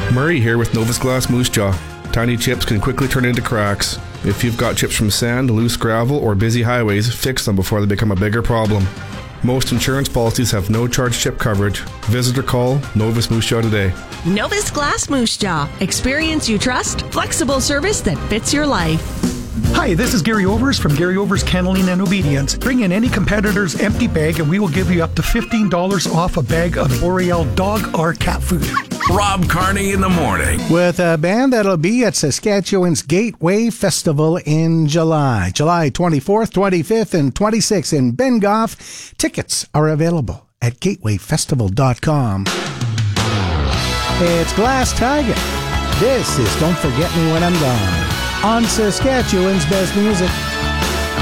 Murray here with Novus Glass Moose Jaw. Tiny chips can quickly turn into cracks. If you've got chips from sand, loose gravel, or busy highways, fix them before they become a bigger problem. Most insurance policies have no-charge chip coverage. Visit or call Novus Moose Jaw today. Novus Glass Moose Jaw. Experience you trust. Flexible service that fits your life. Hi, this is Gary Overs from Gary Overs Kenneling and Obedience. Bring in any competitor's empty bag and we will give you up to $15 off a bag of Boreal dog or cat food. Rob Carney in the morning. With a band that'll be at Saskatchewan's Gateway Festival in July. July 24th, 25th, and 26th in Bengoff. Tickets are available at gatewayfestival.com. It's Glass Tiger. This is Don't Forget Me When I'm Gone on Saskatchewan's Best Music.